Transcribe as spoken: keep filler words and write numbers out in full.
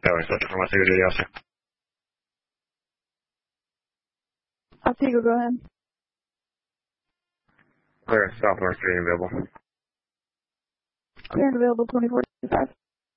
That was such from Otsego, yes, sir. Otsego, go ahead. Clear, South North three available. Clear and available twenty-four fifty-five.